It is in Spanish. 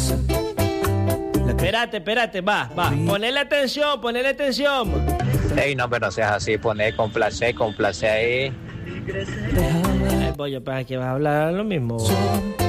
Espérate, va. Ponele atención. Ey, no, pero no seas así, complace ahí. Ay, pollo, pues aquí vas a hablar lo mismo.